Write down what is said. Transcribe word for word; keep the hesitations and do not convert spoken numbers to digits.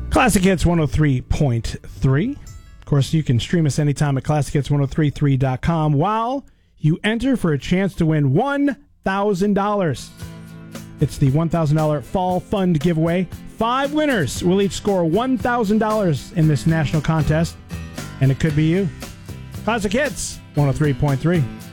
Classic Hits one oh three point three. Of course, you can stream us anytime at classic hits ten thirty-three dot com while you enter for a chance to win one thousand dollars. It's the one thousand dollars Fall Fund giveaway. Five winners will each score one thousand dollars in this national contest, and it could be you. Classic Hits one oh three point three.